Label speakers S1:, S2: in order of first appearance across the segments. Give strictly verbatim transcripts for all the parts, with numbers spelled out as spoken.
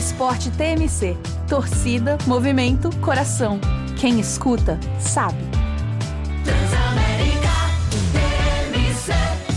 S1: Esporte T M C. Torcida, movimento, coração. Quem escuta, sabe.
S2: Transamérica T M C.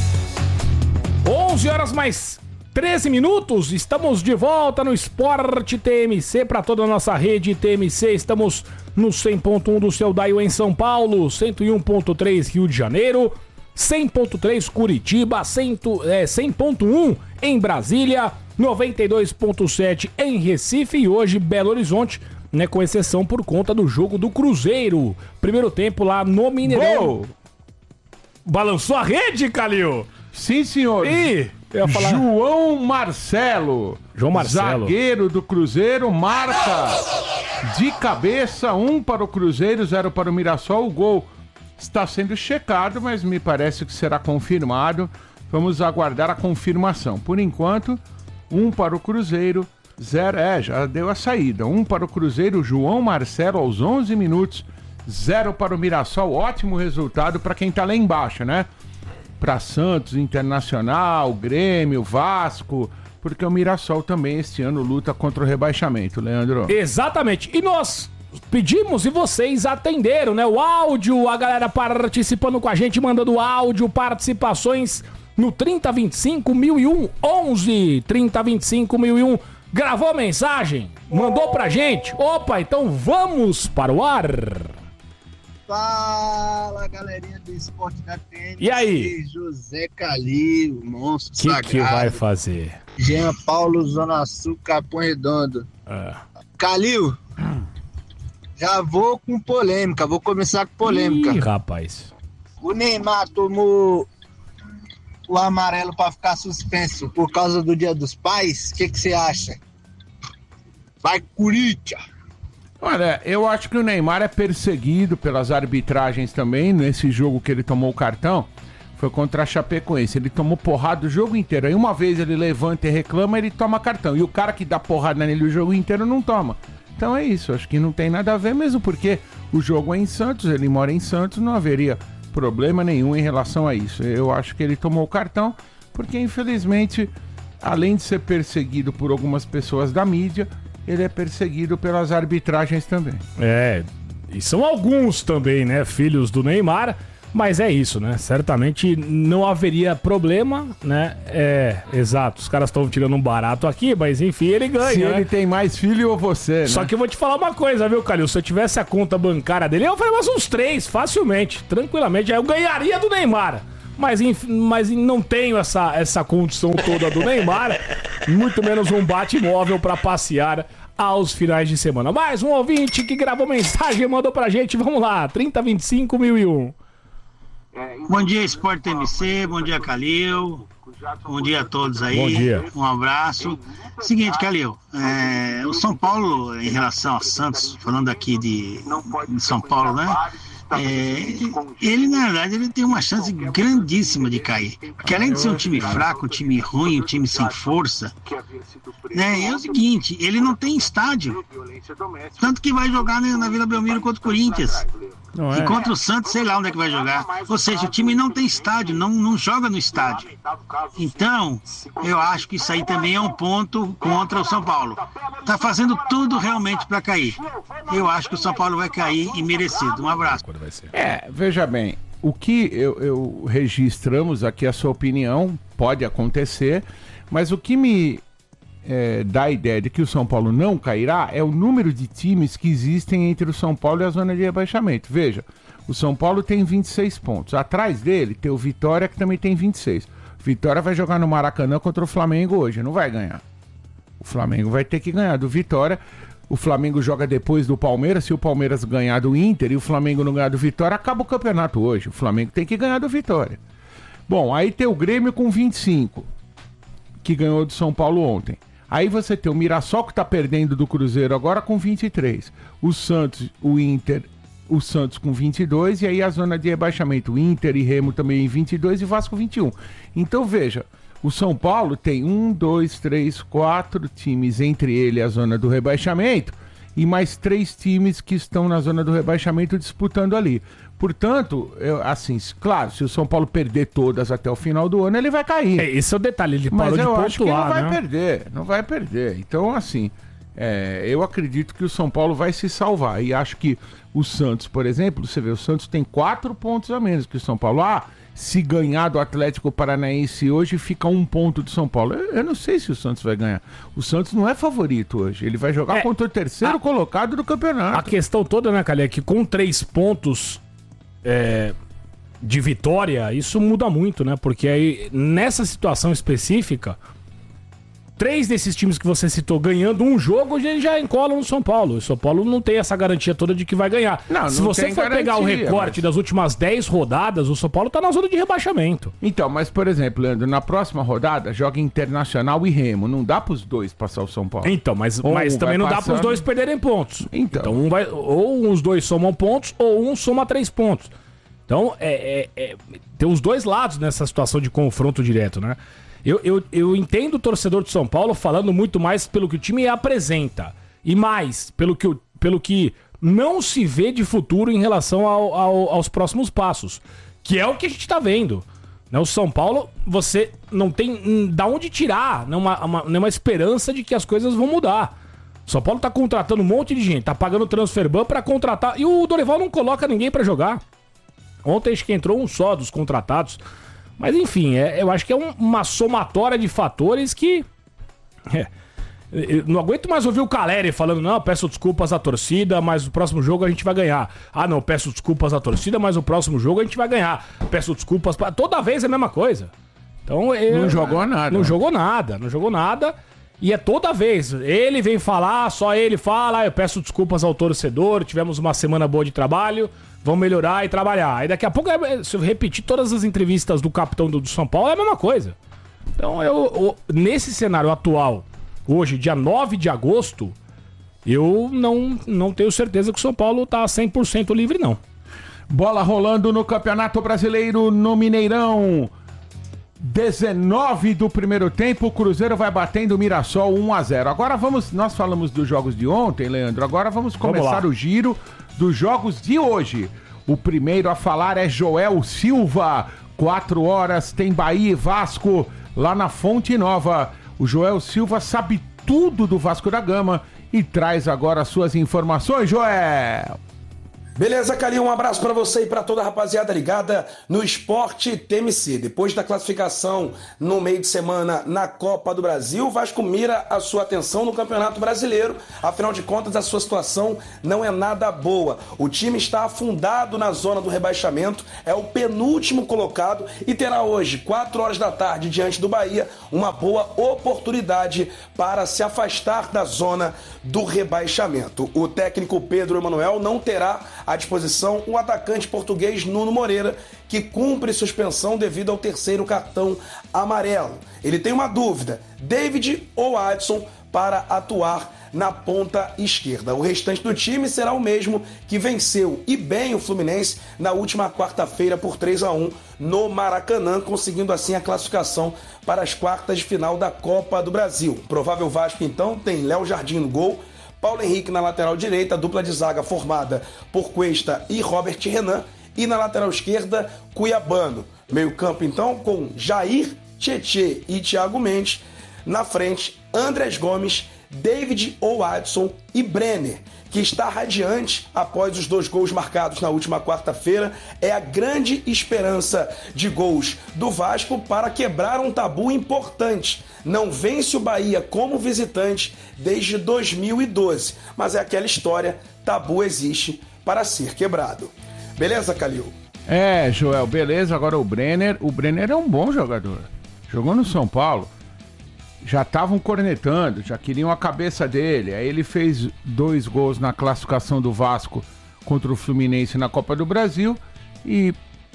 S3: onze horas mais treze minutos. Estamos de volta no Esporte T M C para toda a nossa rede T M C. Estamos no cem ponto um do seu Daio em São Paulo, cento e um ponto três Rio de Janeiro, cem ponto três Curitiba, cem ponto um em Brasília, noventa e dois ponto sete em Recife e hoje Belo Horizonte, né, com exceção por conta do jogo do Cruzeiro. Primeiro tempo lá no Mineirão.
S4: Gol!
S3: Balançou a rede, Calil?
S4: Sim, senhor.
S3: Ih, eu ia falar...
S4: João Marcelo.
S3: João Marcelo.
S4: Zagueiro do Cruzeiro, marca de cabeça, um para o Cruzeiro, zero para o Mirassol. O gol está sendo checado, mas me parece que será confirmado. Vamos aguardar a confirmação. Por enquanto, um para o Cruzeiro, zero. É, já deu a saída. Um para o Cruzeiro, João Marcelo aos onze minutos, zero para o Mirassol. Ótimo resultado para quem está lá embaixo, né? Para Santos, Internacional, Grêmio, Vasco, porque o Mirassol também este ano luta contra o rebaixamento, Leandro.
S3: Exatamente. E nós pedimos e vocês atenderam, né? O áudio, a galera participando com a gente, mandando áudio, participações no trinta vinte e cinco mil e um onze. trinta vinte e cinco mil e um. Gravou a mensagem? Mandou pra gente? Opa, então vamos para o ar.
S5: Fala, galerinha do Esporte da T M C.
S3: E aí?
S5: José Calil, monstro
S3: que
S5: sagrado.
S3: O que vai fazer?
S5: Jean Paulo, Zona Sul, Capão Redondo.
S3: É.
S5: Calil, já vou com polêmica, vou começar com polêmica.
S3: Ih, rapaz.
S5: O Neymar tomou o amarelo pra ficar suspenso por causa do Dia dos Pais. O que que você acha? Vai, Corinthians!
S4: Olha, eu acho que o Neymar é perseguido pelas arbitragens também. Nesse jogo que ele tomou o cartão, foi contra a Chapecoense. Ele tomou porrada o jogo inteiro. Aí uma vez ele levanta e reclama, ele toma cartão. E o cara que dá porrada nele o jogo inteiro não toma. Então é isso, acho que não tem nada a ver, mesmo porque o jogo é em Santos, ele mora em Santos, não haveria problema nenhum em relação a isso. Eu acho que ele tomou o cartão porque, infelizmente, além de ser perseguido por algumas pessoas da mídia, ele é perseguido pelas arbitragens também.
S3: É, e são alguns também, né, filhos do Neymar, mas é isso, né, certamente não haveria problema, né, é, exato, os caras estão tirando um barato aqui, mas enfim, ele ganha,
S4: Se
S3: né?
S4: ele tem mais filho ou você, né?
S3: Só que eu vou te falar uma coisa, viu, Calil, se eu tivesse a conta bancária dele, eu faria mais uns três, facilmente, tranquilamente, aí eu ganharia do Neymar. Mas, mas não tenho essa, essa condição toda do Neymar, muito menos um bate-móvel pra passear aos finais de semana. Mais um ouvinte que gravou mensagem e mandou pra gente, vamos lá, trinta vinte e cinco mil e um.
S6: Bom dia, Esporte T M C, bom dia, Calil, bom dia a todos aí.
S3: Bom dia.
S6: Um abraço. Seguinte, Calil, é, o São Paulo, em relação ao Santos, falando aqui de, de São Paulo, né? É, ele, na verdade, ele tem uma chance grandíssima de cair. Porque além de ser um time fraco, um time ruim, um time sem força, né, é o seguinte, ele não tem estádio. Tanto que vai jogar, né, na Vila Belmiro contra o Corinthians.
S3: Não é?
S6: E contra o Santos, sei lá onde é que vai jogar. Ou seja, o time não tem estádio, não, não joga no estádio. Então, eu acho que isso aí também é um ponto contra o São Paulo. Tá fazendo tudo realmente para cair. Eu acho que o São Paulo vai cair e merecido. Um abraço.
S4: É, veja bem, o que eu, eu registramos aqui, a sua opinião, pode acontecer, mas o que me é, dá a ideia de que o São Paulo não cairá é o número de times que existem entre o São Paulo e a zona de rebaixamento. Veja, o São Paulo tem vinte e seis pontos, atrás dele tem o Vitória, que também tem vinte e seis. Vitória vai jogar no Maracanã contra o Flamengo hoje, não vai ganhar. O Flamengo vai ter que ganhar do Vitória. O Flamengo joga depois do Palmeiras. Se o Palmeiras ganhar do Inter e o Flamengo não ganhar do Vitória, acaba o campeonato hoje. O Flamengo tem que ganhar do Vitória. Bom, aí tem o Grêmio com vinte e cinco, que ganhou do São Paulo ontem. Aí você tem o Mirassol, que está perdendo do Cruzeiro agora, com vinte e três. O Santos, o Inter, o Santos com vinte e dois. E aí a zona de rebaixamento, o Inter e Remo também em vinte e dois e Vasco vinte e um. Então veja, o São Paulo tem um, dois, três, quatro times, entre ele a zona do rebaixamento, e mais três times que estão na zona do rebaixamento disputando ali. Portanto, eu, assim, claro, se o São Paulo perder todas até o final do ano, ele vai cair.
S3: É, esse é o detalhe, ele parou
S4: Mas
S3: de
S4: eu
S3: pontuar,
S4: acho que não vai
S3: né?
S4: perder, não vai perder. Então, assim, É, eu acredito que o São Paulo vai se salvar. E acho que o Santos, por exemplo, você vê, o Santos tem quatro pontos a menos que o São Paulo. Ah, se ganhar do Atlético Paranaense hoje, fica um ponto do São Paulo. Eu, eu não sei se o Santos vai ganhar. O Santos não é favorito hoje. Ele vai jogar
S3: É,
S4: contra o terceiro
S3: a,
S4: colocado do campeonato.
S3: A questão toda, né, Calé, é que com três pontos é, de vitória, isso muda muito, né? Porque aí, nessa situação específica, três desses times que você citou ganhando um jogo, eles já encolam no São Paulo. O São Paulo não tem essa garantia toda de que vai ganhar.
S4: Não,
S3: Se
S4: não
S3: você
S4: tem
S3: for pegar o
S4: garantia,
S3: recorte
S4: mas-
S3: das últimas dez rodadas, o São Paulo tá na zona de rebaixamento.
S4: Então, mas por exemplo, Leandro, na próxima rodada joga Internacional e Remo. Não dá pros dois passar o São Paulo.
S3: Então, mas,
S4: Ou
S3: mas
S4: um
S3: também
S4: vai
S3: não dá
S4: passando.
S3: pros dois perderem pontos.
S4: Então.
S3: um vai, ou os dois somam pontos, ou um soma três pontos. Então, é, é- é- tem os dois lados nessa situação de confronto direto, né? Eu, eu, eu entendo o torcedor de São Paulo falando muito mais pelo que o time apresenta. E mais, pelo que, o- pelo que não se vê de futuro em relação ao- ao- aos próximos passos. Que é o que a gente tá vendo. Né? O São Paulo, você não tem hum, da onde tirar né? uma, uma, nenhuma esperança de que as coisas vão mudar. O São Paulo tá contratando um monte de gente, tá pagando transfer ban pra contratar. E o Dorival não coloca ninguém pra jogar. Ontem acho que entrou um só dos contratados. Mas enfim, é, eu acho que é um- uma somatória de fatores que... É, eu não aguento mais ouvir o Caleri falando, não, peço desculpas à torcida, mas o próximo jogo a gente vai ganhar. Ah, não, peço desculpas à torcida, mas o próximo jogo a gente vai ganhar. Peço desculpas... Pra... Toda vez é a mesma coisa. Então, eu...
S4: Não jogou nada.
S3: Não jogou nada, não jogou nada. E é toda vez. Ele vem falar, só ele fala, "Ah, eu peço desculpas ao torcedor, tivemos uma semana boa de trabalho, vamos melhorar e trabalhar." Aí daqui a pouco, é- se eu repetir todas as entrevistas do capitão do, do São Paulo, é a mesma coisa. Então, eu, eu- nesse cenário atual, hoje, dia nove de agosto, eu não, não tenho certeza que o São Paulo tá cem por cento livre, não.
S4: Bola rolando no Campeonato Brasileiro no Mineirão. dezenove do primeiro tempo, o Cruzeiro vai batendo o Mirassol um a zero. Agora vamos, nós falamos dos jogos de ontem, Leandro, agora vamos
S3: Vamos
S4: começar
S3: lá.
S4: o giro dos jogos de hoje. O primeiro a falar é Joel Silva, quatro horas tem Bahia e Vasco lá na Fonte Nova. O Joel Silva sabe tudo do Vasco da Gama e traz agora as suas informações, Joel.
S7: Beleza, Calil, um abraço pra você e pra toda a rapaziada ligada no Esporte T M C. Depois da classificação no meio de semana na Copa do Brasil, o Vasco mira a sua atenção no Campeonato Brasileiro. Afinal de contas, a sua situação não é nada boa. O time está afundado na zona do rebaixamento, é o penúltimo colocado e terá hoje, quatro horas da tarde, diante do Bahia, uma boa oportunidade para se afastar da zona do rebaixamento. O técnico Pedro Emanuel não terá à disposição o atacante português Nuno Moreira, que cumpre suspensão devido ao terceiro cartão amarelo. Ele tem uma dúvida, David ou Adson, para atuar na ponta esquerda. O restante do time será o mesmo que venceu e bem o Fluminense na última quarta-feira por três a um no Maracanã, conseguindo assim a classificação para as quartas de final da Copa do Brasil. Provável Vasco, então, tem Léo Jardim no gol, Paulo Henrique na lateral direita, dupla de zaga formada por Cuesta e Robert Renan, e na lateral esquerda, Cuiabano. Meio campo, então, com Jair, Tietê e Thiago Mendes. Na frente, Andrés Gomes, David ou Adson e Brenner, que está radiante após os dois gols marcados na última quarta-feira. É a grande esperança de gols do Vasco para quebrar um tabu importante. Não vence o Bahia como visitante desde dois mil e doze, mas é aquela história, tabu existe para ser quebrado. Beleza, Calil?
S4: É, Joel, beleza. Agora o Brenner. O Brenner é um bom jogador. Jogou no São Paulo. Já estavam cornetando, já queriam a cabeça dele. Aí ele fez dois gols na classificação do Vasco contra o Fluminense na Copa do Brasil e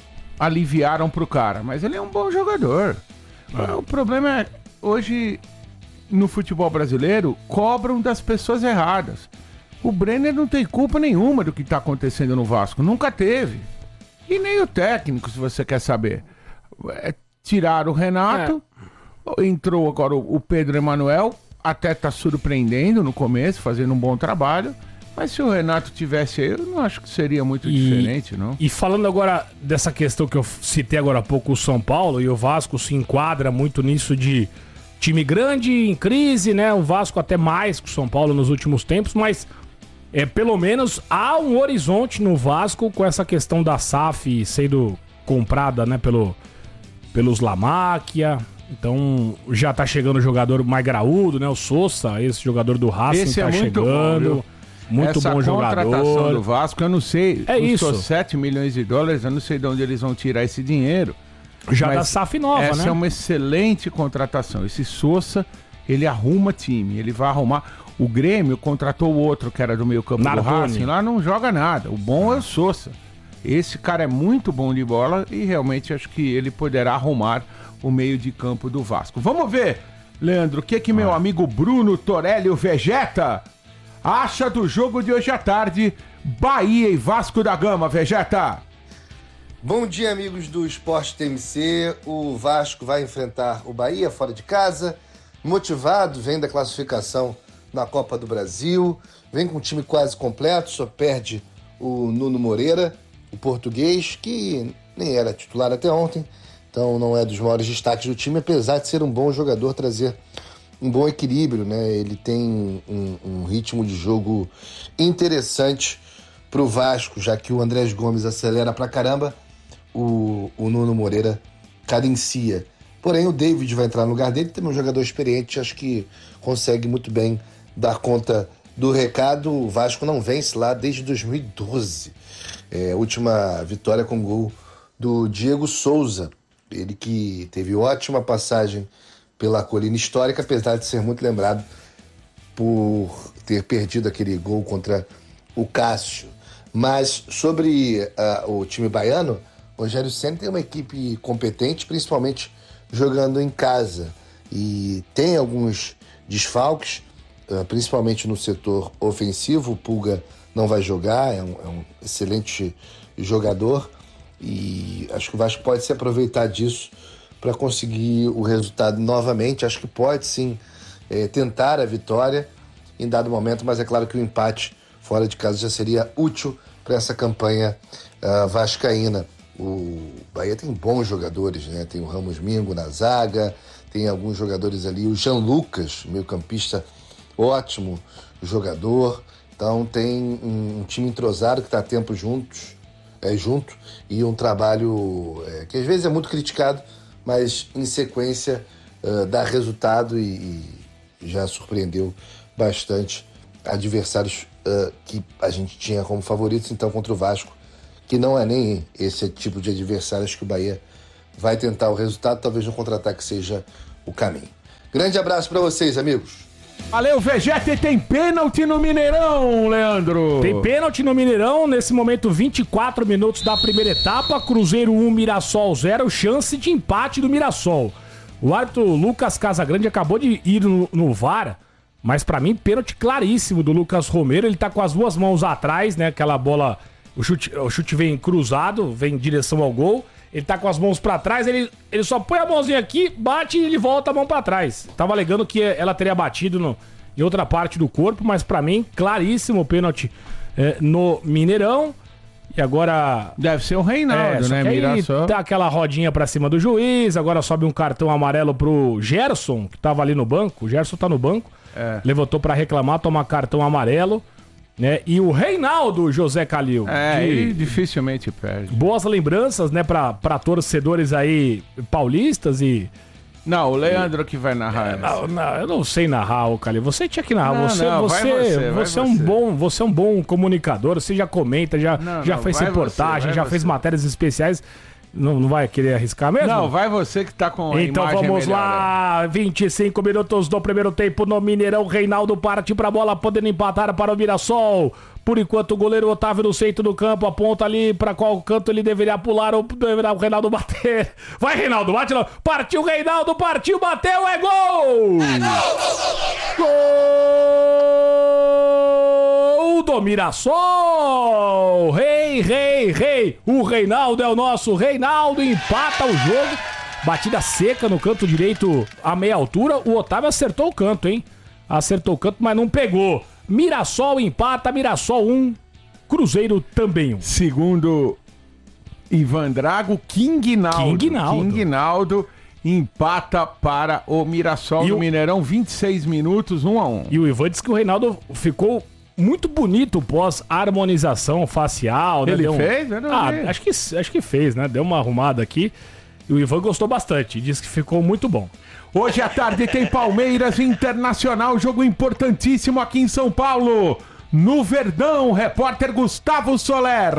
S4: aliviaram pro cara. Mas ele é um bom jogador. Ah. O problema é, hoje, no futebol brasileiro, cobram das pessoas erradas. O Brenner não tem culpa nenhuma do que está acontecendo no Vasco. Nunca teve. E nem o técnico, se você quer saber. É, tiraram o Renato... É. Entrou agora o Pedro Emanuel, até tá surpreendendo no começo, fazendo um bom trabalho, mas se o Renato tivesse aí, eu não acho que seria muito e, diferente, não.
S3: E falando agora dessa questão que eu citei agora há pouco, o São Paulo e o Vasco se enquadra muito nisso de time grande, em crise, né? O Vasco até mais que o São Paulo nos últimos tempos, mas é, pelo menos há um horizonte no Vasco com essa questão da S A F sendo comprada, né, pelo, pelos Lamáquia. Então já tá chegando o jogador mais graúdo, né? O Sousa, esse jogador do Racing,
S4: esse
S3: tá
S4: é muito
S3: chegando.
S4: Bom,
S3: muito
S4: Essa
S3: bom jogador.
S4: contratação do Vasco, eu não sei,
S3: é
S4: custou
S3: isso.
S4: sete milhões de dólares, eu não sei de onde eles vão tirar esse dinheiro.
S3: Já
S4: Mas
S3: da S A F nova,
S4: essa
S3: né?
S4: Essa é uma excelente contratação. Esse Sousa, ele arruma time, ele vai arrumar. O Grêmio contratou o outro que era do meio campo do Racing, lá não joga nada. O bom é o Sousa. Esse cara é muito bom de bola e realmente acho que ele poderá arrumar o meio de campo do Vasco. Vamos ver, Leandro, o que que meu amigo Bruno Torelli, o Vegeta, acha do jogo de hoje à tarde, Bahia e Vasco da Gama, Vegeta?
S8: Bom dia, amigos do Esporte T M C. O Vasco vai enfrentar o Bahia fora de casa, motivado, vem da classificação na Copa do Brasil, vem com um time quase completo, só perde o Nuno Moreira, o português, que nem era titular até ontem, então não é dos maiores destaques do time, apesar de ser um bom jogador, trazer um bom equilíbrio, né? Ele tem um, um ritmo de jogo interessante pro Vasco, já que o Andrés Gomes acelera pra caramba, o, o Nuno Moreira cadencia. Porém, o David vai entrar no lugar dele, também um jogador experiente, acho que consegue muito bem dar conta do recado. O Vasco não vence lá desde dois mil e doze. É, a última vitória com gol do Diego Souza, ele que teve ótima passagem pela colina histórica, apesar de ser muito lembrado por ter perdido aquele gol contra o Cássio. Mas sobre uh, o time baiano, o Rogério Ceni tem uma equipe competente, principalmente jogando em casa, e tem alguns desfalques, uh, principalmente no setor ofensivo. O Pulga não vai jogar, é um, é um excelente jogador, e acho que o Vasco pode se aproveitar disso para conseguir o resultado novamente. Acho que pode sim é, tentar a vitória em dado momento, mas é claro que o empate fora de casa já seria útil para essa campanha uh, vascaína. O Bahia tem bons jogadores, né? Tem o Ramos Mingo na zaga, tem alguns jogadores ali, o Jean Lucas, meio campista, ótimo jogador. Então tem um, um time entrosado que está há tempo juntos, é, junto, e um trabalho é, que às vezes é muito criticado, mas em sequência uh, dá resultado e, e já surpreendeu bastante adversários uh, que a gente tinha como favoritos. Então, contra o Vasco, que não é nem esse tipo de adversário, acho que o Bahia vai tentar o resultado, talvez no contra-ataque seja o caminho. Grande abraço para vocês, amigos.
S4: Valeu, Vegeta. E tem pênalti no Mineirão, Leandro.
S3: Tem pênalti no Mineirão, nesse momento vinte e quatro minutos da primeira etapa, Cruzeiro um, Mirassol zero, chance de empate do Mirassol. O árbitro Lucas Casagrande acabou de ir no, no V A R, mas pra mim pênalti claríssimo do Lucas Romero. Ele tá com as duas mãos atrás, né, aquela bola, o chute, o chute vem cruzado, vem em direção ao gol. Ele tá com as mãos pra trás, ele, ele só põe a mãozinha aqui, bate e ele volta a mão pra trás. Tava alegando que ela teria batido no, em outra parte do corpo, mas pra mim, claríssimo o pênalti é, no Mineirão. E agora...
S4: Deve ser o Reinaldo,
S3: é,
S4: né, Mirassol?
S3: Dá aquela rodinha pra cima do juiz, agora sobe um cartão amarelo pro Gerson, que tava ali no banco. O Gerson tá no banco, é. Levantou pra reclamar, toma cartão amarelo. Né? E o Reinaldo José Calil.
S4: É, ele dificilmente perde.
S3: Boas lembranças, né, pra, pra torcedores aí paulistas e...
S4: Não, o Leandro e... que vai narrar.
S3: É, não, não, eu não sei narrar, o Calil. Você tinha que narrar. Não, você,
S4: não,
S3: você, você, você é um bom, você é um bom comunicador. Você já comenta, já, não, já não, fez reportagem, você, já você. fez matérias especiais. Não, não vai querer arriscar mesmo?
S4: Não, vai você que tá com a
S3: Então
S4: imagem
S3: vamos
S4: melhor,
S3: lá,
S4: é.
S3: vinte e cinco minutos do primeiro tempo no Mineirão. Reinaldo parte pra bola, podendo empatar para o Mirassol. Por enquanto o goleiro Otávio no centro do campo, aponta ali pra qual canto ele deveria pular ou deveria o Reinaldo bater. Vai, Reinaldo, bate lá. Partiu, Reinaldo, partiu, bateu, é gol! É gol! Gol do Mirassol! Rei, rei, rei! O Reinaldo é o nosso Reinaldo, empata o jogo. Batida seca no canto direito a meia altura. O Otávio acertou o canto, hein? Acertou o canto, mas não pegou. Mirassol empata, Mirassol um, Cruzeiro também um.
S4: Segundo Ivan Drago, King Naldo.
S3: King Naldo.
S4: King Naldo, empata para o Mirassol e no o... Mineirão, vinte e seis minutos, um a um.
S3: E o Ivan disse que o Reinaldo ficou muito bonito pós-harmonização facial, né?
S4: Ele
S3: Deu um...
S4: fez? Eu não
S3: ah,
S4: vi.
S3: acho que, acho que fez, né? Deu uma arrumada aqui. E o Ivan gostou bastante, disse que ficou muito bom.
S4: Hoje à tarde tem Palmeiras Internacional, jogo importantíssimo aqui em São Paulo. No Verdão, repórter Gustavo Soler.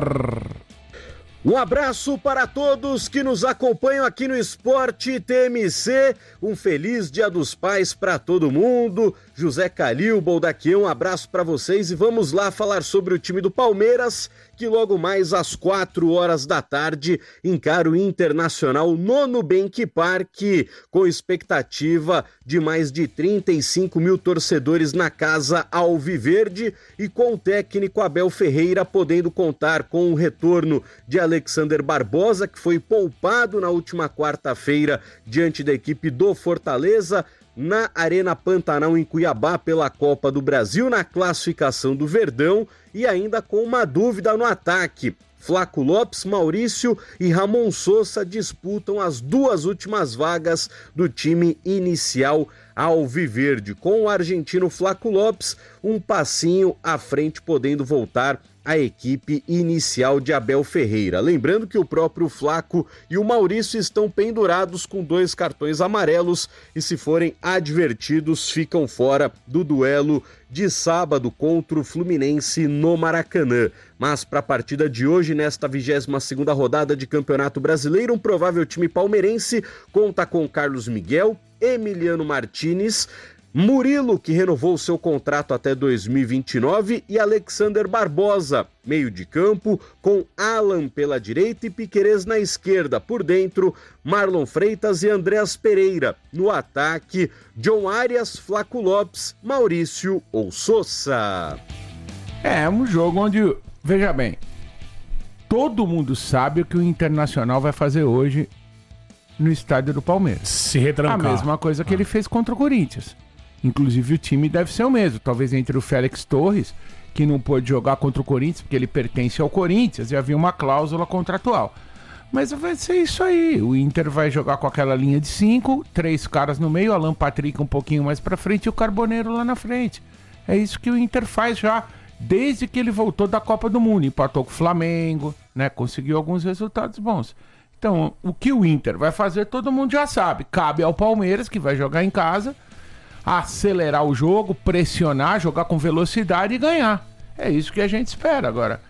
S9: Um abraço para todos que nos acompanham aqui no Esporte T M C. Um feliz Dia dos Pais para todo mundo. José Calil, Boldaquião, um abraço para vocês e vamos lá falar sobre o time do Palmeiras, que logo mais às quatro horas da tarde encara o Internacional no Nubank Park, com expectativa de mais de trinta e cinco mil torcedores na casa alviverde e com o técnico Abel Ferreira podendo contar com o retorno de Alexander Barbosa, que foi poupado na última quarta-feira diante da equipe do Fortaleza, na Arena Pantanal em Cuiabá pela Copa do Brasil na classificação do Verdão e ainda com uma dúvida no ataque. Flaco Lopes, Maurício e Ramon Sosa disputam as duas últimas vagas do time inicial alviverde, com o argentino Flaco Lopes um passinho à frente, podendo voltar a equipe inicial de Abel Ferreira. Lembrando que o próprio Flaco e o Maurício estão pendurados com dois cartões amarelos e, se forem advertidos, ficam fora do duelo de sábado contra o Fluminense no Maracanã. Mas para a partida de hoje, nesta vigésima segunda rodada de Campeonato Brasileiro, um provável time palmeirense conta com Carlos Miguel, Emiliano Martinez, Murilo, que renovou seu contrato até dois mil e vinte e nove, e Alexander Barbosa, meio de campo, com Alan pela direita e Piquerez na esquerda. Por dentro, Marlon Freitas e Andreas Pereira. No ataque, John Arias, Flaco Lopes, Maurício ou Sosa.
S4: É um jogo onde, veja bem, todo mundo sabe o que o Internacional vai fazer hoje no estádio do Palmeiras.
S3: Se retrancar.
S4: A mesma coisa que ah. ele fez contra o Corinthians. Inclusive o time deve ser o mesmo. Talvez entre o Félix Torres, que não pôde jogar contra o Corinthians, porque ele pertence ao Corinthians e havia uma cláusula contratual. Mas vai ser isso aí. O Inter vai jogar com aquela linha de cinco, três caras no meio, Alan Patrick um pouquinho mais pra frente e o Carboneiro lá na frente. É isso que o Inter faz já desde que ele voltou da Copa do Mundo. Empatou com o Flamengo, né? Conseguiu alguns resultados bons. Então, o que o Inter vai fazer, todo mundo já sabe. Cabe ao Palmeiras, que vai jogar em casa, acelerar o jogo, pressionar, jogar com velocidade e ganhar. É isso que a gente espera. Agora,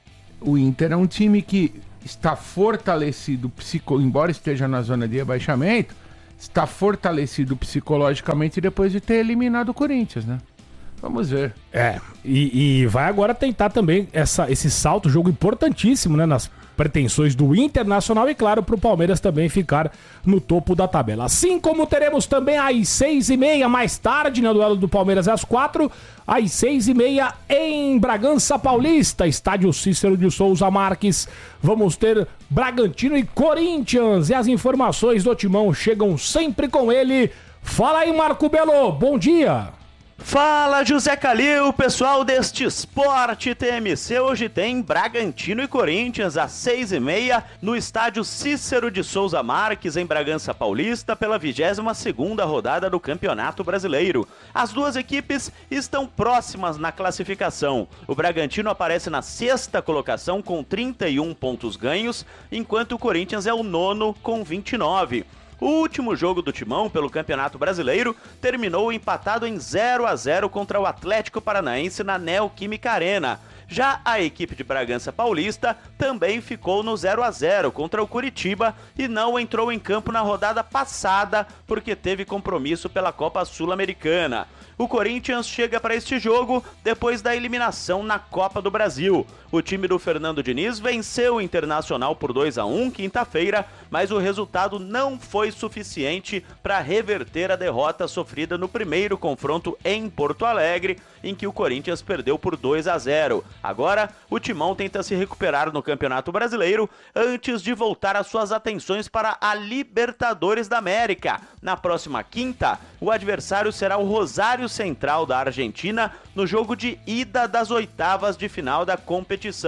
S4: o Inter é um time que está fortalecido, psico... embora esteja na zona de rebaixamento, está fortalecido psicologicamente depois de ter eliminado o Corinthians, né? Vamos ver.
S3: É, e, e vai agora tentar também essa, esse salto, jogo importantíssimo, né, nas pretensões do Internacional e, claro, para o Palmeiras também ficar no topo da tabela. Assim como teremos também às seis e meia, mais tarde, no duelo do Palmeiras às quatro, às seis e meia em Bragança Paulista, estádio Cícero de Souza Marques. Vamos ter Bragantino e Corinthians e as informações do Timão chegam sempre com ele. Fala aí, Marco Belo, bom dia!
S10: Fala, José Calil, pessoal deste Esporte T M C. Hoje tem Bragantino e Corinthians às seis e meia no estádio Cícero de Souza Marques, em Bragança Paulista, pela vigésima segunda rodada do Campeonato Brasileiro. As duas equipes estão próximas na classificação. O Bragantino aparece na sexta colocação com trinta e um pontos ganhos, enquanto o Corinthians é o nono com vinte e nove. O último jogo do Timão pelo Campeonato Brasileiro terminou empatado em zero a zero contra o Atlético Paranaense na Neoquímica Arena. Já a equipe de Bragança Paulista também ficou no zero a zero contra o Curitiba e não entrou em campo na rodada passada porque teve compromisso pela Copa Sul-Americana. O Corinthians chega para este jogo depois da eliminação na Copa do Brasil. O time do Fernando Diniz venceu o Internacional por dois a um quinta-feira, mas o resultado não foi suficiente para reverter a derrota sofrida no primeiro confronto em Porto Alegre, em que o Corinthians perdeu por dois a zero. Agora, o Timão tenta se recuperar no Campeonato Brasileiro antes de voltar as suas atenções para a Libertadores da América. Na próxima quinta, o adversário será o Rosário Central da Argentina no jogo de ida das oitavas de final da competição.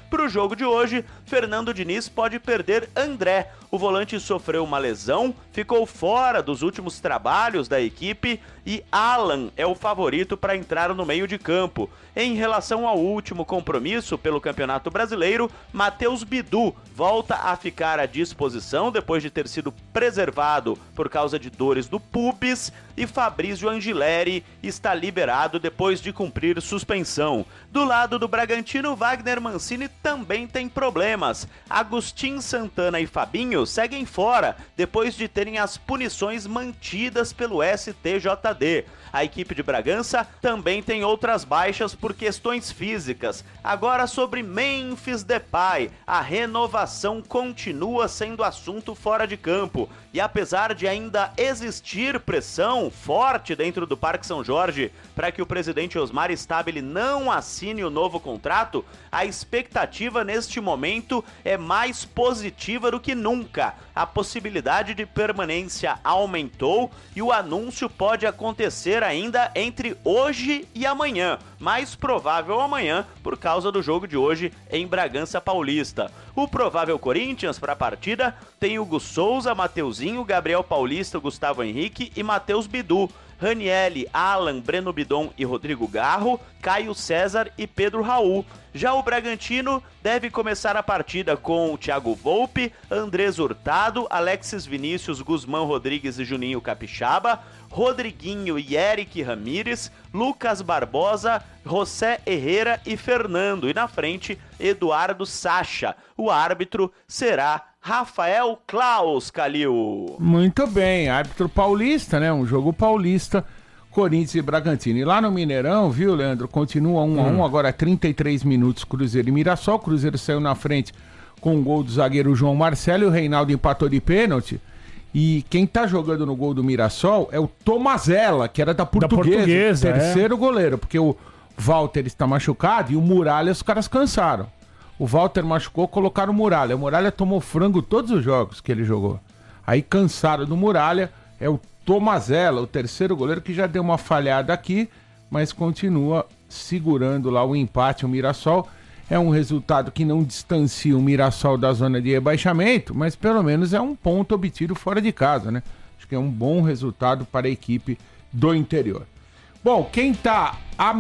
S10: Para o jogo de hoje, Fernando Diniz pode perder André. O volante sofreu uma lesão, ficou fora dos últimos trabalhos da equipe e Alan é o favorito para entrar no meio de campo. Em relação ao último compromisso pelo Campeonato Brasileiro, Matheus Bidu volta a ficar à disposição depois de ter sido preservado por causa de dores do pubis e Fabrício Angileri está liberado depois de cumprir suspensão. Do lado do Bragantino, Wagner Mancini também tem problemas. Agustin Santana e Fabinho seguem fora depois de terem as punições mantidas pelo S T J D. A equipe de Bragança também tem outras baixas por questões físicas. Agora sobre Memphis Depay, a renovação continua sendo assunto fora de campo. E apesar de ainda existir pressão forte dentro do Parque São Jorge para que o presidente Osmar Stabile não assine o novo contrato, a expectativa neste momento é mais positiva do que nunca. A possibilidade de permanência aumentou e o anúncio pode acontecer ainda entre hoje e amanhã, mais provável amanhã por causa do jogo de hoje em Bragança Paulista. O provável Corinthians para a partida tem Hugo Souza, Mateuzinho, Gabriel Paulista, Gustavo Henrique e Matheus Bidu. Ranielli, Alan, Breno Bidon e Rodrigo Garro, Caio César e Pedro Raul. Já o Bragantino deve começar a partida com Thiago Volpe, Andrés Hurtado, Alexis Vinícius, Guzmán Rodrigues e Juninho Capixaba, Rodriguinho e Eric Ramírez, Lucas Barbosa, José Herrera e Fernando. E na frente, Eduardo Sacha. O árbitro será Rafael Klaus, Calil.
S4: Muito bem, árbitro paulista, né? Um jogo paulista, Corinthians e Bragantino. E lá no Mineirão, viu, Leandro? Continua um a um, agora trinta e três minutos, Cruzeiro e Mirassol. O Cruzeiro saiu na frente com o gol do zagueiro João Marcelo e o Reinaldo empatou de pênalti. E quem tá jogando no gol do Mirassol é o Tomazella, que era da Portuguesa, da Portuguesa terceiro é. goleiro, porque o Walter está machucado e o Muralha os caras cansaram. O Walter machucou, colocaram o Muralha. O Muralha tomou frango todos os jogos que ele jogou. Aí cansaram do Muralha, é o Tomazella, o terceiro goleiro, que já deu uma falhada aqui, mas continua segurando lá o empate. O Mirassol é um resultado que não distancia o Mirassol da zona de rebaixamento, mas pelo menos é um ponto obtido fora de casa, né? Acho que é um bom resultado para a equipe do interior. Bom, quem tá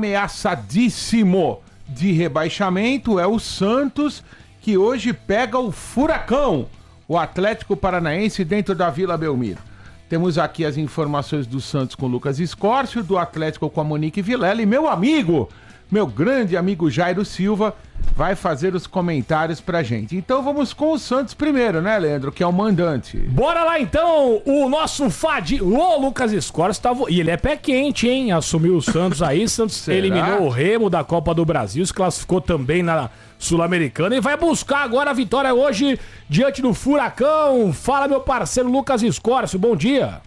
S4: ameaçadíssimo de rebaixamento é o Santos, que hoje pega o Furacão, o Atlético Paranaense, dentro da Vila Belmiro. Temos aqui as informações do Santos com o Lucas Escórcio, do Atlético com a Monique Vilela, e meu amigo, meu grande amigo Jairo Silva, vai fazer os comentários pra gente. Então vamos com o Santos primeiro, né, Leandro, que é o mandante.
S3: Bora lá então, o nosso Fadi, o Lucas Escórcio, tá... e ele é pé quente, hein, assumiu o Santos aí, Santos eliminou o Remo da Copa do Brasil, se classificou também na Sul-Americana e vai buscar agora a vitória hoje diante do Furacão. Fala, meu parceiro Lucas Escórcio, bom dia.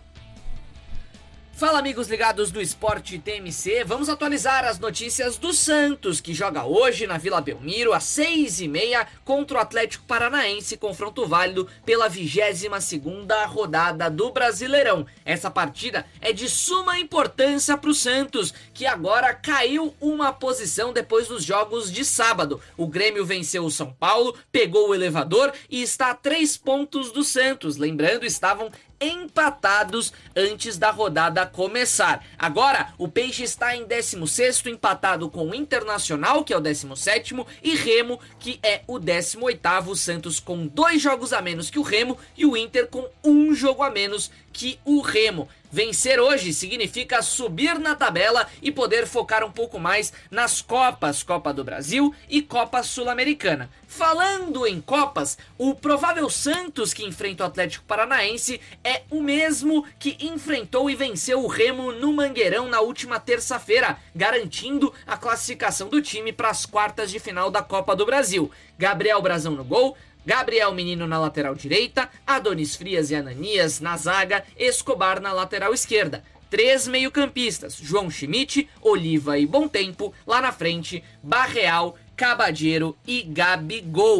S11: Fala, amigos ligados do Esporte T M C, vamos atualizar as notícias do Santos, que joga hoje na Vila Belmiro, às seis e meia, contra o Atlético Paranaense, confronto válido pela vigésima segunda rodada do Brasileirão. Essa partida é de suma importância para o Santos, que agora caiu uma posição depois dos jogos de sábado. O Grêmio venceu o São Paulo, pegou o elevador e está a três pontos do Santos. Lembrando, estavam empatados antes da rodada começar. Agora, o Peixe está em décimo sexto, empatado com o Internacional, que é o décimo sétimo, e Remo, que é o décimo oitavo. O Santos com dois jogos a menos que o Remo e o Inter com um jogo a menos que o Remo. Vencer hoje significa subir na tabela e poder focar um pouco mais nas Copas, Copa do Brasil e Copa Sul-Americana. Falando em Copas, o provável Santos que enfrenta o Atlético Paranaense é o mesmo que enfrentou e venceu o Remo no Mangueirão na última terça-feira, garantindo a classificação do time para as quartas de final da Copa do Brasil. Gabriel Brazão no gol, Gabriel Menino na lateral direita, Adonis Frias e Ananias na zaga, Escobar na lateral esquerda. Três meio-campistas, João Schmidt, Oliva e Bom Tempo. Lá na frente, Barreal, Cabadeiro e Gabigol.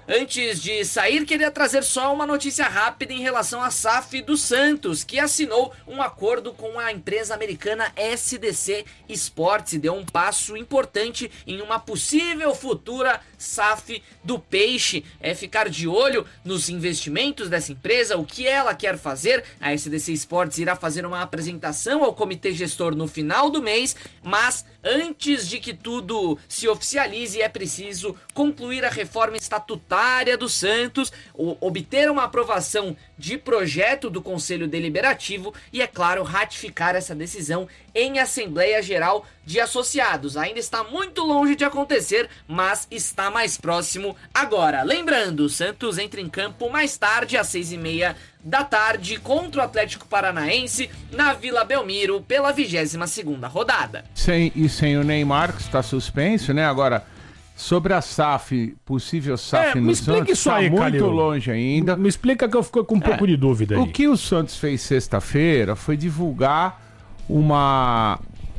S11: Antes de sair, queria trazer só uma notícia rápida em relação à S A F do Santos, que assinou um acordo com a empresa americana S D C Sports e deu um passo importante em uma possível futura S A F do Peixe. É ficar de olho nos investimentos dessa empresa, o que ela quer fazer. A S D C Sports irá fazer uma apresentação ao comitê gestor no final do mês, mas antes de que tudo se oficialize, é preciso concluir a reforma estatutária do Santos, obter uma aprovação de projeto do Conselho Deliberativo e, é claro, ratificar essa decisão em Assembleia Geral de Associados. Ainda está muito longe de acontecer, mas está mais próximo agora. Lembrando, o Santos entra em campo mais tarde, às seis e meia da tarde, contra o Atlético Paranaense, na Vila Belmiro, pela vigésima segunda rodada.
S4: Sem, e sem o Neymar, que está suspenso, né? Agora, sobre a S A F, possível S A F
S3: é,
S4: no Santos,
S3: está muito
S4: Calil. longe ainda.
S3: Me explica que eu fico com um pouco
S4: é,
S3: de dúvida aí.
S4: O que o Santos fez sexta-feira foi divulgar uma,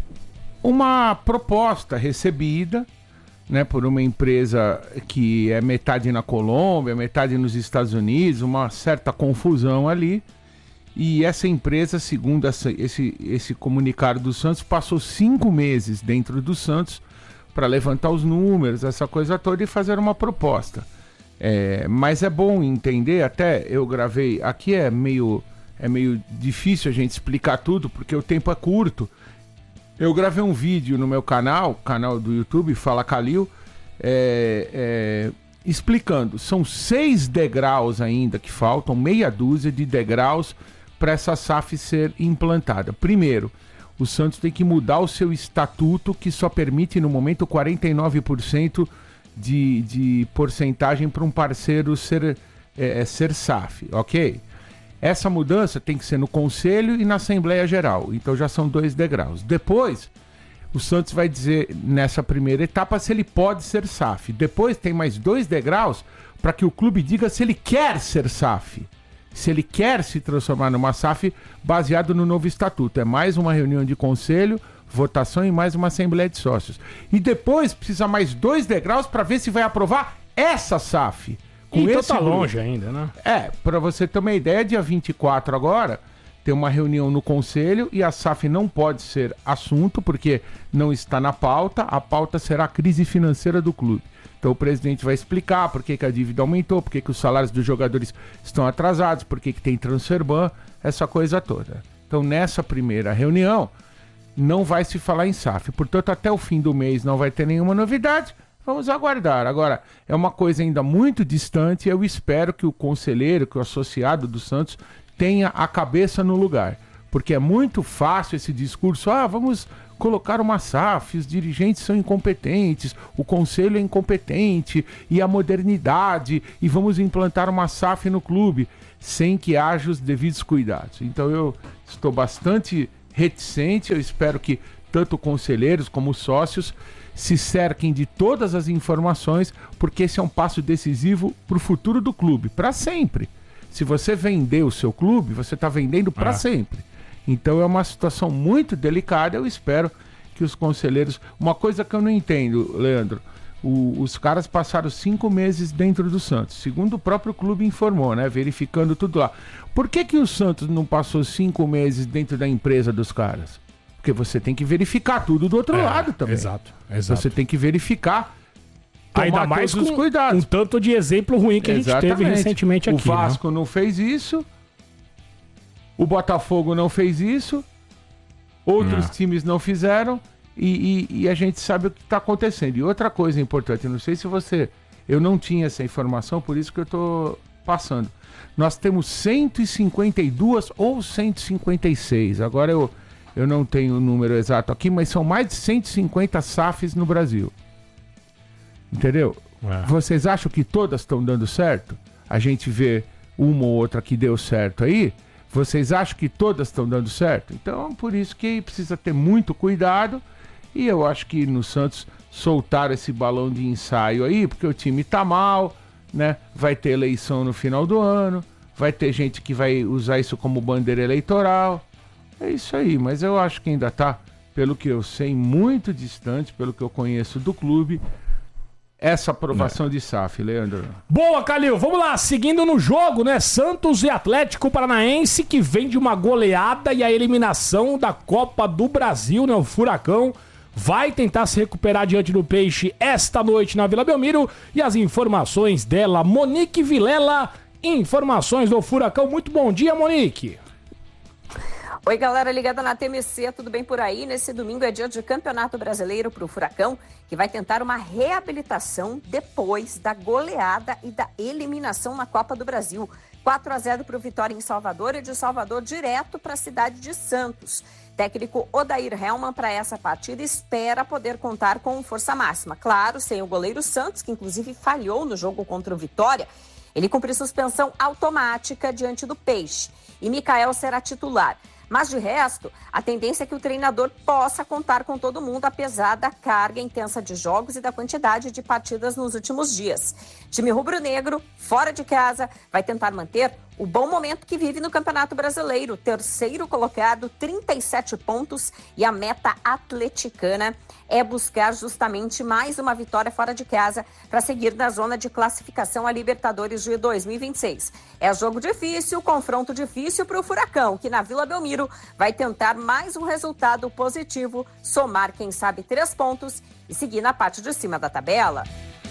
S4: uma proposta recebida, né, por uma empresa que é metade na Colômbia, metade nos Estados Unidos, uma certa confusão ali. E essa empresa, segundo essa, esse, esse comunicado do Santos, passou cinco meses dentro do Santos para levantar os números, essa coisa toda, e fazer uma proposta. É, mas é bom entender, até eu gravei, aqui é meio, é meio difícil a gente explicar tudo, porque o tempo é curto. Eu gravei um vídeo no meu canal, canal do YouTube, Fala Calil, é, é, explicando. São seis degraus ainda que faltam, meia dúzia de degraus para essa S A F ser implantada. Primeiro, o Santos tem que mudar o seu estatuto, que só permite no momento quarenta e nove por cento de, de porcentagem para um parceiro ser, é, ser S A F, ok? Essa mudança tem que ser no Conselho e na Assembleia Geral. Então já são dois degraus. Depois, o Santos vai dizer, nessa primeira etapa, se ele pode ser S A F. Depois tem mais dois degraus para que o clube diga se ele quer ser S A F. Se ele quer se transformar numa S A F baseado no novo estatuto. É mais uma reunião de conselho, votação e mais uma Assembleia de Sócios. E depois precisa mais dois degraus para ver se vai aprovar essa S A F. Com
S3: então
S4: esse
S3: tá
S4: grupo.
S3: longe ainda, né?
S4: É, para você ter uma ideia, dia vinte e quatro agora, tem uma reunião no Conselho e a S A F não pode ser assunto, porque não está na pauta. A pauta será a crise financeira do clube. Então o presidente vai explicar por que, que a dívida aumentou, por que, que os salários dos jogadores estão atrasados, por que, que tem transfer ban, essa coisa toda. Então nessa primeira reunião, não vai se falar em S A F. Portanto, até o fim do mês não vai ter nenhuma novidade. Vamos aguardar. Agora, é uma coisa ainda muito distante. Eu espero que o conselheiro, que o associado do Santos tenha a cabeça no lugar. Porque é muito fácil esse discurso. Ah, vamos colocar uma S A F, os dirigentes são incompetentes, o conselho é incompetente, e a modernidade, e vamos implantar uma S A F no clube, sem que haja os devidos cuidados. Então eu estou bastante reticente. Eu espero que tanto conselheiros como sócios se cerquem de todas as informações, porque esse é um passo decisivo para o futuro do clube, para sempre. Se você vender o seu clube, você está vendendo para
S3: Ah.
S4: sempre. Então é uma situação muito delicada. Eu espero que os conselheiros... Uma coisa que eu não entendo, Leandro, o, os caras passaram cinco meses dentro do Santos, segundo o próprio clube informou, né? Verificando tudo lá. Por que que o Santos não passou cinco meses dentro da empresa dos caras? Porque você tem que verificar tudo do outro
S3: É,
S4: lado também.
S3: exato, exato.
S4: Você tem que verificar, tomar
S3: Ainda mais
S4: todos
S3: com
S4: os cuidados.
S3: um tanto de exemplo ruim que a gente teve
S4: Exatamente.
S3: recentemente aqui.
S4: O Vasco
S3: né?
S4: não fez isso, o Botafogo não fez isso, outros
S3: Não.
S4: times não fizeram, e, e- e a gente sabe o que está acontecendo. E outra coisa importante, eu não sei se você... Eu não tinha essa informação, por isso que eu estou passando. Nós temos cento e cinquenta e dois ou cento e cinquenta e seis, agora eu, eu não tenho o número exato aqui, mas são mais de cento e cinquenta S A Fs no Brasil. Entendeu?
S3: É.
S4: Vocês acham que todas estão dando certo? A gente vê uma ou outra que deu certo aí. Vocês acham que todas estão dando certo? Então, por isso que precisa ter muito cuidado. E eu acho que no Santos soltaram esse balão de ensaio aí, porque o time tá mal, né? Vai ter eleição no final do ano, vai ter gente que vai usar isso como bandeira eleitoral. É isso aí, mas eu acho que ainda tá, pelo que eu sei, muito distante, pelo que eu conheço do clube. essa aprovação de S A F, Leandro.
S3: Boa, Calil. Vamos lá, seguindo no jogo, né? Santos e Atlético Paranaense, que vem de uma goleada e a eliminação da Copa do Brasil, né? O Furacão vai tentar se recuperar diante do Peixe esta noite na Vila Belmiro. E as informações dela, Monique Vilela, informações do Furacão. Muito bom dia, Monique.
S12: Oi, galera ligada na T M C, tudo bem por aí? Nesse domingo é dia de Campeonato Brasileiro para o Furacão, que vai tentar uma reabilitação depois da goleada e da eliminação na Copa do Brasil. quatro a zero para o Vitória em Salvador e de Salvador direto para a cidade de Santos. Técnico Odair Hellmann para essa partida espera poder contar com força máxima. Claro, sem o goleiro Santos, que inclusive falhou no jogo contra o Vitória. Ele cumpriu suspensão automática diante do Peixe e Mikael será titular. Mas, de resto, a tendência é que o treinador possa contar com todo mundo, apesar da carga intensa de jogos e da quantidade de partidas nos últimos dias. Time rubro-negro, fora de casa, vai tentar manter o bom momento que vive no Campeonato Brasileiro. Terceiro colocado, trinta e sete pontos, e a meta atleticana é buscar justamente mais uma vitória fora de casa para seguir na zona de classificação a Libertadores de dois mil e vinte e seis. É jogo difícil, confronto difícil para o Furacão, que na Vila Belmiro vai tentar mais um resultado positivo, somar, quem sabe, três pontos e seguir na parte de cima da tabela.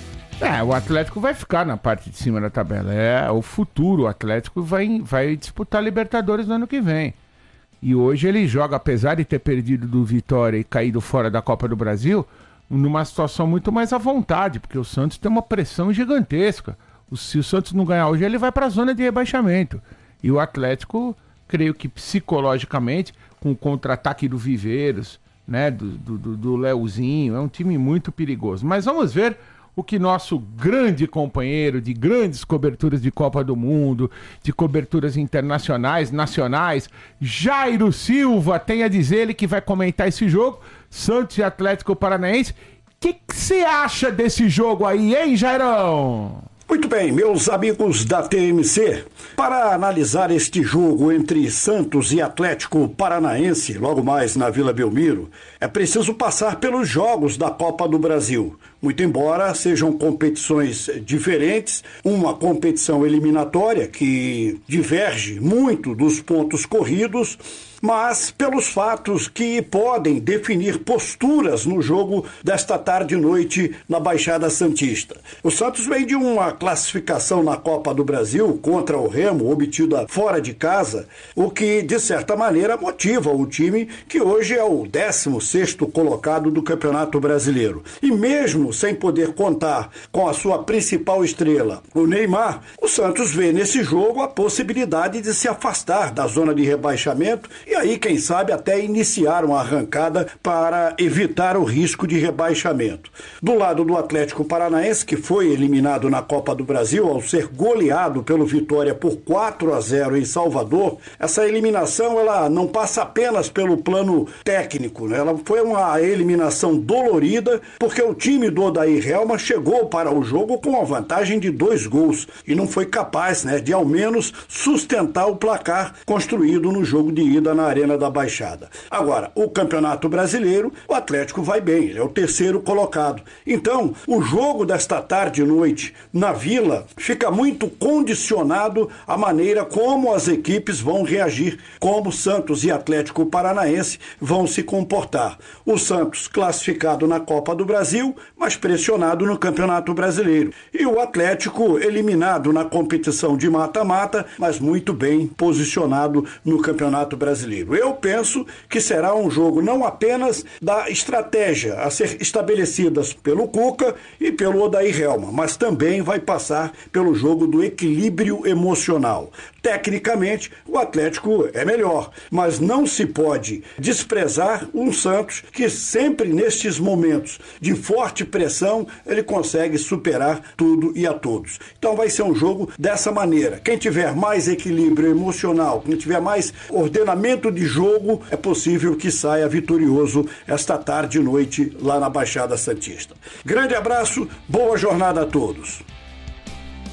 S4: É, o Atlético vai ficar na parte de cima da tabela. É o futuro. O Atlético vai, vai disputar Libertadores no ano que vem. E hoje ele joga, apesar de ter perdido do Vitória e caído fora da Copa do Brasil, numa situação muito mais à vontade, porque o Santos tem uma pressão gigantesca. O, se o Santos não ganhar hoje, ele vai para a zona de rebaixamento. E o Atlético, creio que psicologicamente, com o contra-ataque do Viveiros, né, do, do, do Leozinho, é um time muito perigoso. Mas vamos ver o que nosso grande companheiro de grandes coberturas de Copa do Mundo, de coberturas internacionais, nacionais, Jairo Silva, tem a dizer, ele que vai comentar esse jogo, Santos e Atlético Paranaense. O que você acha desse jogo aí, hein, Jairão?
S13: Muito bem, meus amigos da T M C, para analisar este jogo entre Santos e Atlético Paranaense, logo mais na Vila Belmiro, é preciso passar pelos jogos da Copa do Brasil. Muito embora sejam competições diferentes, uma competição eliminatória que diverge muito dos pontos corridos, mas pelos fatos que podem definir posturas no jogo desta tarde e noite na Baixada Santista. O Santos vem de uma classificação na Copa do Brasil contra o Remo, obtida fora de casa, o que, de certa maneira, motiva o time que hoje é o décimo sexto colocado do Campeonato Brasileiro. E mesmo sem poder contar com a sua principal estrela, o Neymar, o Santos vê nesse jogo a possibilidade de se afastar da zona de rebaixamento e aí, quem sabe, até iniciar uma arrancada para evitar o risco de rebaixamento. Do lado do Atlético Paranaense, que foi eliminado na Copa do Brasil ao ser goleado pelo Vitória por quatro a zero em Salvador, essa eliminação ela não passa apenas pelo plano técnico, né? Ela foi uma eliminação dolorida, porque o time do Odair Hellmann chegou para o jogo com a vantagem de dois gols e não foi capaz, né, de ao menos sustentar o placar construído no jogo de ida na Arena da Baixada. Agora, o Campeonato Brasileiro, o Atlético vai bem, ele é o terceiro colocado. Então, o jogo desta tarde e noite na Vila fica muito condicionado à maneira como as equipes vão reagir, como Santos e Atlético Paranaense vão se comportar. O Santos classificado na Copa do Brasil, mas pressionado no Campeonato Brasileiro. E o Atlético eliminado na competição de mata-mata, mas muito bem posicionado no Campeonato Brasileiro. Eu penso que será um jogo não apenas da estratégia a ser estabelecidas pelo Cuca e pelo Odair Hellmann, mas também vai passar pelo jogo do equilíbrio emocional. Tecnicamente, o Atlético é melhor, mas não se pode desprezar um Santos que sempre nestes momentos de forte pressão ele consegue superar tudo e a todos. Então vai ser um jogo dessa maneira. Quem tiver mais equilíbrio emocional, quem tiver mais ordenamento de jogo, é possível que saia vitorioso esta tarde e noite lá na Baixada Santista. Grande abraço, boa jornada a todos.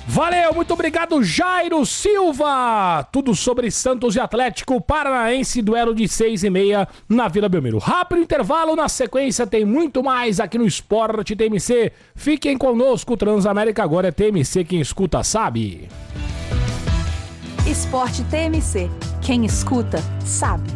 S3: Valeu, muito obrigado, Jairo Silva. Tudo sobre Santos e Atlético Paranaense, duelo de seis e meia na Vila Belmiro. Rápido intervalo, na sequência tem muito mais aqui no Esporte T M C. Fiquem conosco, Transamérica agora é T M C, quem escuta sabe.
S1: Esporte T M C, quem escuta sabe.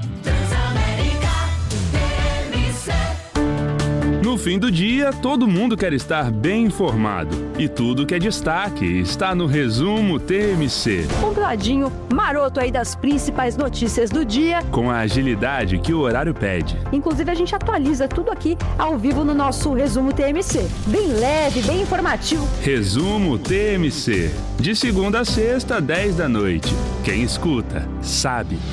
S14: No fim do dia, todo mundo quer estar bem informado. E tudo que é destaque está no Resumo T M C.
S15: Compradinho maroto aí das principais notícias do dia.
S14: Com a agilidade que o horário pede.
S15: Inclusive, a gente atualiza tudo aqui ao vivo no nosso Resumo T M C. Bem leve, bem informativo.
S14: Resumo T M C. De segunda a sexta, dez da noite. Quem escuta, sabe.